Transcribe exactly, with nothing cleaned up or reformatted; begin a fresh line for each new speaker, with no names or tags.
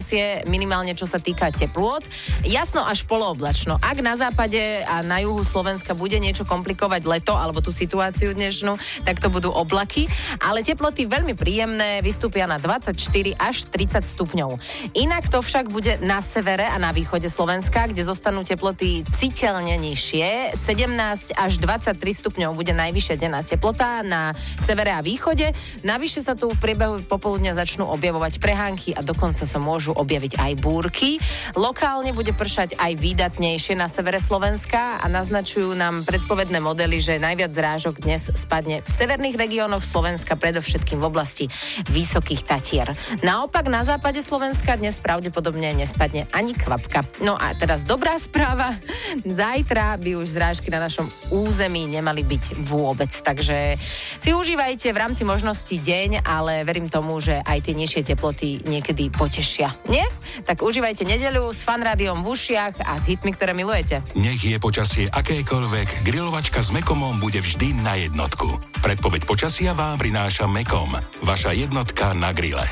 počasie, minimálne čo sa týka teplôt. Jasno až polooblačno. Ak na západe a na juhu Slovenska bude niečo komplikovať leto alebo tú situáciu dnešnú, tak to budú oblaky, ale teploty veľmi príjemné, vystúpia na dvadsaťštyri až tridsať stupňov. Inak to však bude na severe a na východe Slovenska, kde zostanú teploty citeľne nižšie. sedemnásť až dvadsaťtri stupňov bude najvyššia denná teplota na severe a východe. Navyše sa tu v priebehu popoludňa začnú objavovať prehánky a dokonca sa môžu objaviť aj búrky. Lokálne bude pršať aj výdatnejšie na severe Slovenska a naznačujú nám predpovedné modely, že najviac zrážok dnes spadne v severných regiónoch Slovenska, predovšetkým v oblasti Vysokých Tatier. Naopak na západe Slovenska dnes pravdepodobne nespadne ani kvapka. No a teraz dobrá správa. Zajtra by už zrážky na našom území nemali byť vôbec, takže si užívajte v rámci možností deň, ale verím tomu, že aj tie nižšie teploty niekedy potešia. Nie? Tak užívajte nedeľu s Fan Rádiom v ušiach a s hitmi, ktoré milujete.
Nech je počasie akékoľvek, grilovačka s Mekomom bude vždy na jednotku. Predpoveď počasia vám prináša Mekom, vaša jednotka na grille.